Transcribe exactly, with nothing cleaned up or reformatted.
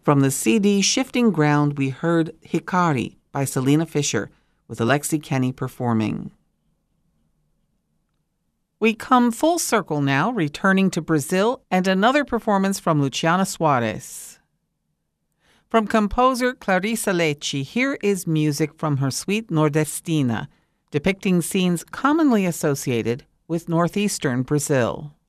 From the C D Shifting Ground, we heard Hikari by Selena Fisher, with Alexi Kenny performing. We come full circle now, returning to Brazil and another performance from Luciana Soares. From composer Clarissa Lecce, here is music from her suite Nordestina, depicting scenes commonly associated with northeastern Brazil.